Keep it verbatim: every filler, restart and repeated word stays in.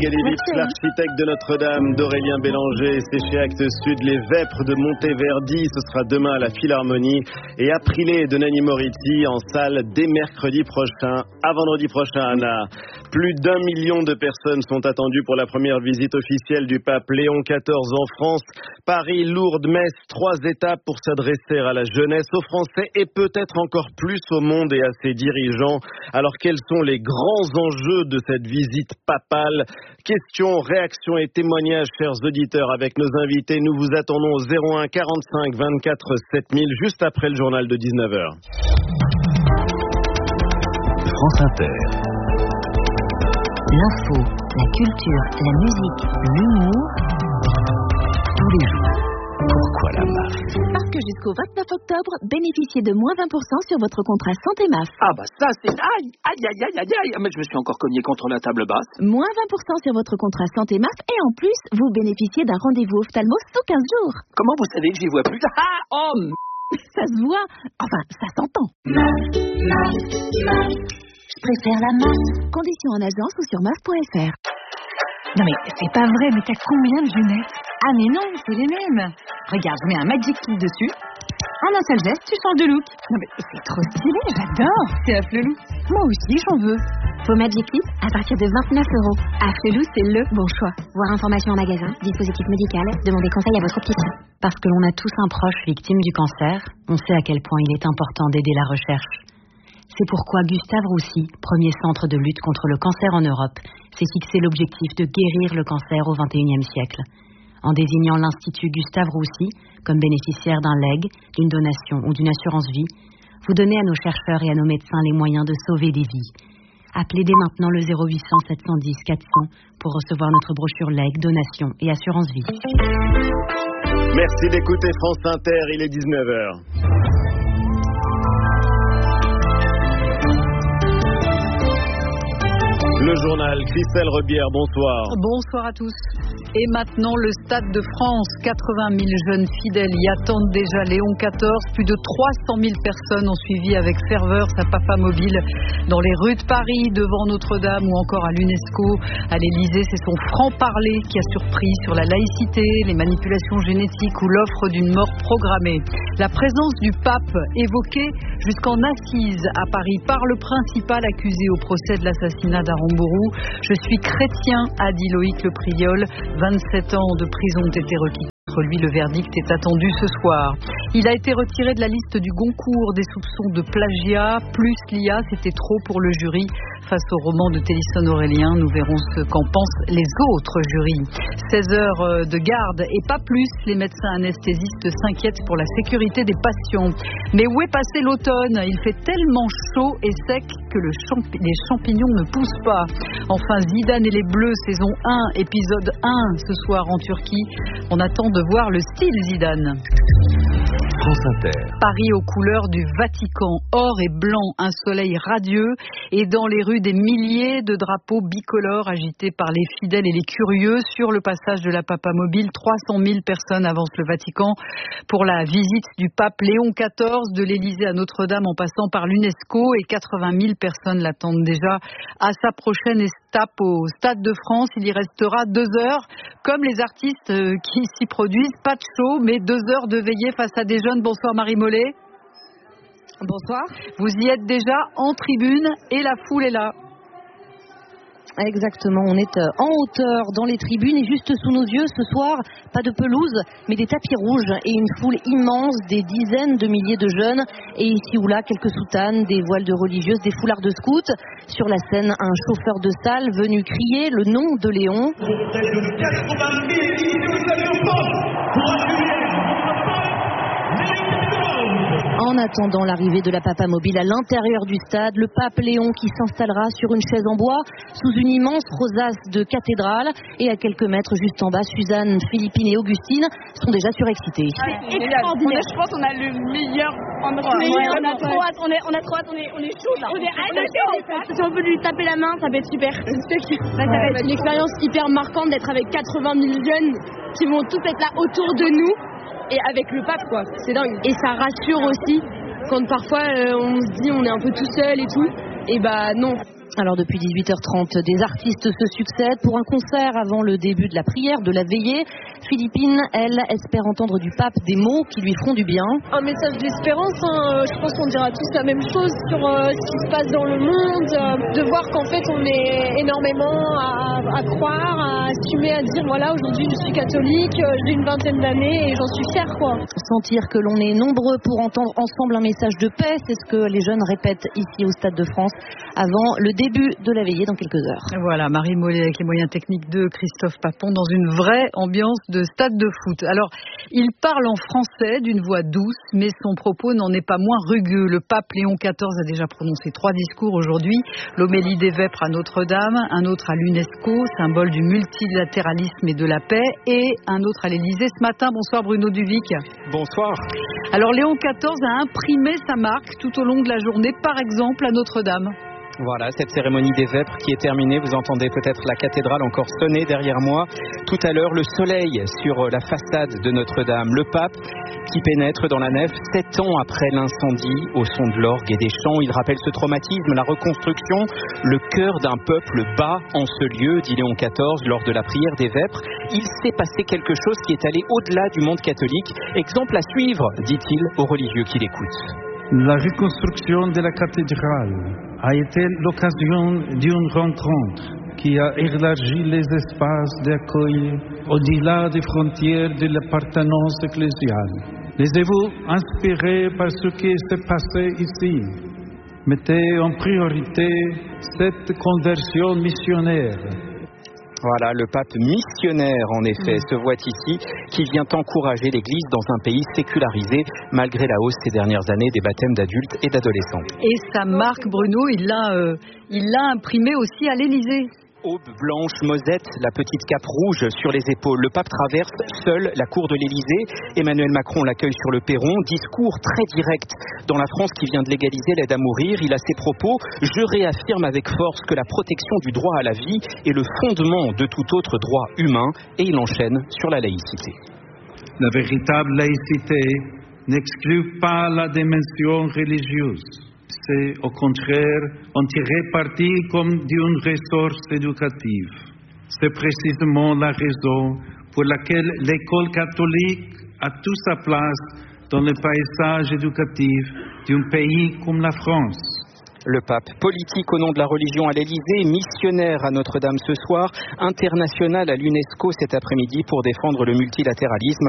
Galilipse, l'architecte de Notre-Dame d'Aurélien Bélanger. C'est chez Actes Sud, Les Vêpres de Monteverdi. Ce sera demain à la Philharmonie. Et Aprilé de Nanni Moretti en salle dès mercredi prochain. À vendredi prochain, Anna. Plus d'un million de personnes sont attendues pour la première visite officielle du pape Léon quatorze en France. Paris, Lourdes, Metz, trois étapes pour s'adresser à la jeunesse, aux Français et peut-être encore plus au monde et à ses dirigeants. Alors quels sont les grands enjeux de cette visite papale? Questions, réactions et témoignages, chers auditeurs, avec nos invités. Nous vous attendons au zéro un quarante-cinq vingt-quatre sept mille, juste après le journal de dix-neuf heures. France Inter. L'info, la culture, la musique, l'humour, tous les jours. Pourquoi la M A F? Parce que jusqu'au vingt-neuf octobre, bénéficiez de moins vingt pour cent sur votre contrat santé M A F. Ah bah ça c'est... Aïe, aïe, aïe, aïe, aïe, aïe. Mais je me suis encore cogné contre la table basse. Moins vingt pour cent sur votre contrat santé M A F et en plus, vous bénéficiez d'un rendez-vous ophtalmo sous quinze jours. Comment vous savez que j'y vois plus? Ah, oh m... Ça se voit. Enfin, ça s'entend. M A F, M A F, M A F. Je préfère la M A F. Conditions en agence ou sur M A F point F R. Non mais c'est pas vrai, mais t'as combien de lunettes? Ah mais non, c'est les mêmes. Regarde, je mets un Magic Clip dessus. En un seul geste, tu changes de look. Non mais c'est trop stylé, j'adore. C'est Afflelou. Moi aussi, j'en veux. Vos Magic Clip à partir de vingt-neuf euros. Afflelou, c'est le bon choix. Voir information en magasin, dispositif médical, demandez conseil à votre opticien. Parce que l'on a tous un proche victime du cancer, on sait à quel point il est important d'aider la recherche. C'est pourquoi Gustave Roussy, premier centre de lutte contre le cancer en Europe, s'est fixé l'objectif de guérir le cancer au vingt et unième siècle. En désignant l'Institut Gustave Roussy comme bénéficiaire d'un legs, d'une donation ou d'une assurance vie, vous donnez à nos chercheurs et à nos médecins les moyens de sauver des vies. Appelez dès maintenant le zéro huit cents sept cent dix quatre cents pour recevoir notre brochure legs, donation et assurance vie. Merci d'écouter France Inter, il est dix-neuf heures. Le journal, Christelle Rebière, bonsoir. Bonsoir à tous. Et maintenant, le Stade de France. quatre-vingt mille jeunes fidèles y attendent déjà Léon quatorze. Plus de trois cent mille personnes ont suivi avec ferveur sa papa mobile dans les rues de Paris, devant Notre-Dame ou encore à l'UNESCO. À l'Élysée, c'est son franc-parler qui a surpris sur la laïcité, les manipulations génétiques ou l'offre d'une mort programmée. La présence du pape évoquée jusqu'en assise à Paris par le principal accusé au procès de l'assassinat d'Aramburu. Je suis chrétien, a dit Loïc Le Priol. vingt-sept ans de prison ont été requis contre lui. Le verdict est attendu ce soir. Il a été retiré de la liste du Goncourt des soupçons de plagiat. Plus l'I A, c'était trop pour le jury. Face au roman de Télisson Aurélien, nous verrons ce qu'en pensent les autres jurys. seize heures de garde et pas plus. Les médecins anesthésistes s'inquiètent pour la sécurité des patients. Mais où est passé l'automne? Il fait tellement chaud et sec que le champ- les champignons ne poussent pas. Enfin, Zidane et les Bleus, saison un, épisode un, ce soir en Turquie. On attend de voir le style Zidane. France Inter. Paris aux couleurs du Vatican, or et blanc, un soleil radieux et dans les rues des milliers de drapeaux bicolores agités par les fidèles et les curieux sur le passage de la Papa Mobile. trois cent mille personnes avancent le Vatican pour la visite du pape Léon quatorze, de l'Élysée à Notre-Dame en passant par l'UNESCO, et quatre-vingt mille personnes l'attendent déjà à sa prochaine étape au Stade de France. Il y restera deux heures, comme les artistes qui s'y produisent. Pas de show, mais deux heures de veillée face à des jeunes. Bonsoir Marie Mollet. Bonsoir. Vous y êtes déjà en tribune et la foule est là. Exactement, on est en hauteur dans les tribunes et juste sous nos yeux ce soir, pas de pelouse mais des tapis rouges et une foule immense, des dizaines de milliers de jeunes et ici ou là quelques soutanes, des voiles de religieuses, des foulards de scouts. Sur la scène, un chauffeur de salle venu crier le nom de Léon. En attendant l'arrivée de la Papa Mobile à l'intérieur du stade, le pape Léon qui s'installera sur une chaise en bois sous une immense rosace de cathédrale, et à quelques mètres juste en bas, Suzanne, Philippine et Augustine sont déjà surexcitées. C'est extraordinaire. Je pense qu'on a le meilleur endroit. Ouais, ouais, on a trop hâte, on est, on a trop hâte, on est, on est chaud là. On est hâte. Si on peut lui taper la main, ça va être super. Là, ça va être une expérience hyper marquante d'être avec quatre-vingt mille jeunes qui vont tous être là autour de nous. Et avec le pape, quoi, c'est dingue. Et ça rassure aussi quand parfois euh, on se dit on est un peu tout seul et tout. Et bah non, Alors depuis dix-huit heures trente, des artistes se succèdent pour un concert avant le début de la prière, de la veillée. Philippine, elle, espère entendre du pape des mots qui lui feront du bien. Un message d'espérance, hein. Je pense qu'on dira tous la même chose sur euh, ce qui se passe dans le monde, euh, de voir qu'en fait on est énormément à, à croire, à assumer, à dire voilà, aujourd'hui je suis catholique, euh, j'ai une vingtaine d'années et j'en suis fière, quoi. Sentir que l'on est nombreux pour entendre ensemble un message de paix, c'est ce que les jeunes répètent ici au Stade de France avant le début de la veillée dans quelques heures. Voilà, Marie Mollet avec les moyens techniques de Christophe Papon dans une vraie ambiance de stade de foot. Alors, il parle en français d'une voix douce, mais son propos n'en est pas moins rugueux. Le pape Léon quatorze a déjà prononcé trois discours aujourd'hui. L'homélie des Vêpres à Notre-Dame, un autre à l'UNESCO, symbole du multilatéralisme et de la paix, et un autre à l'Élysée ce matin. Bonsoir Bruno Duvic. Bonsoir. Alors, Léon quatorze a imprimé sa marque tout au long de la journée, par exemple à Notre-Dame. Voilà, cette cérémonie des Vêpres qui est terminée. Vous entendez peut-être la cathédrale encore sonner derrière moi. Tout à l'heure, le soleil sur la façade de Notre-Dame. Le pape qui pénètre dans la nef sept ans après l'incendie au son de l'orgue et des chants. Il rappelle ce traumatisme, la reconstruction. Le cœur d'un peuple bat en ce lieu, dit Léon quatorze, lors de la prière des Vêpres. Il s'est passé quelque chose qui est allé au-delà du monde catholique. Exemple à suivre, dit-il aux religieux qui l'écoutent. La reconstruction de la cathédrale a été l'occasion d'une rencontre qui a élargi les espaces d'accueil au-delà des frontières de l'appartenance ecclésiale. Laissez-vous inspirer par ce qui s'est passé ici. Mettez en priorité cette conversion missionnaire. Voilà, le pape missionnaire, en effet, se voit ici, qui vient encourager l'Église dans un pays sécularisé, malgré la hausse ces dernières années des baptêmes d'adultes et d'adolescents. Et sa marque, Bruno, il l'a, euh, il l'a imprimée aussi à l'Élysée. Aube blanche, Mosette, la petite cape rouge sur les épaules. Le pape traverse seul la cour de l'Élysée. Emmanuel Macron l'accueille sur le perron. Discours très direct dans la France qui vient de légaliser l'aide à mourir. Il a ses propos. Je réaffirme avec force que la protection du droit à la vie est le fondement de tout autre droit humain. Et il enchaîne sur la laïcité. La véritable laïcité n'exclut pas la dimension religieuse. C'est au contraire en tirer parti comme d'une ressource éducative. C'est précisément la raison pour laquelle l'école catholique a toute sa place dans le paysage éducatif d'un pays comme la France. Le pape, politique au nom de la religion à l'Élysée, missionnaire à Notre-Dame ce soir, international à l'UNESCO cet après-midi pour défendre le multilatéralisme.